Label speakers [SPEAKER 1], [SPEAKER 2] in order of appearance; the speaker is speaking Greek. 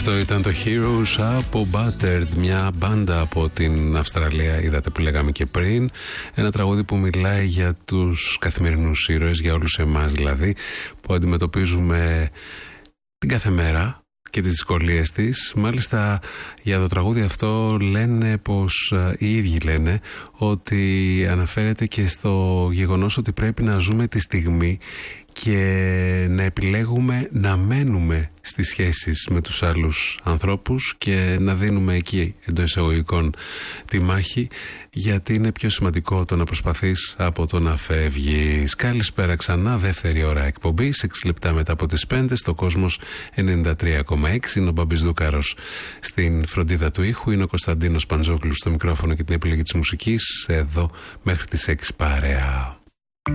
[SPEAKER 1] Αυτό ήταν το Heroes από Battered, μια μπάντα από την Αυστραλία, είδατε που λέγαμε και πριν. Ένα τραγούδι που μιλάει για τους καθημερινούς ήρωες, για όλους εμάς δηλαδή, που αντιμετωπίζουμε την κάθε μέρα και τις δυσκολίες της. Μάλιστα για το τραγούδι αυτό λένε πως, οι ίδιοι λένε, ότι αναφέρεται και στο γεγονός ότι πρέπει να ζούμε τη στιγμή και να επιλέγουμε να μένουμε στις σχέσεις με τους άλλους ανθρώπους και να δίνουμε εκεί εντός εισαγωγικών τη μάχη, γιατί είναι πιο σημαντικό το να προσπαθείς από το να φεύγεις. Καλησπέρα ξανά, δεύτερη ώρα εκπομπής, 6 λεπτά μετά από τις 5, στο Κόσμος 93,6. Είναι ο Μπαμπής Δούκαρος στην φροντίδα του ήχου, είναι ο Κωνσταντίνος Παντζόκλου στο μικρόφωνο και την επιλογή της μουσικής, εδώ μέχρι τις 6 παρέα.